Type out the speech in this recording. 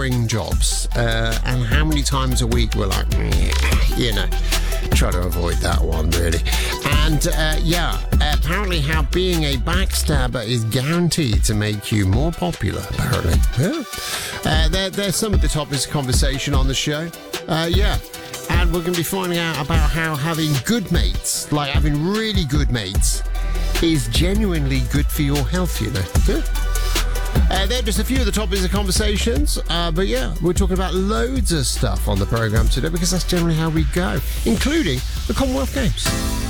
boring jobs, and how many times a week we're like, try to avoid that one, really. And apparently how being a backstabber is guaranteed to make you more popular, apparently. There's some of the topics of conversation on the show. And we're going to be finding out about how having good mates, like having really good mates, is genuinely good for your health, They're just a few of the topics of conversations. We're talking about loads of stuff on the programme today because that's generally how we go, including the Commonwealth Games.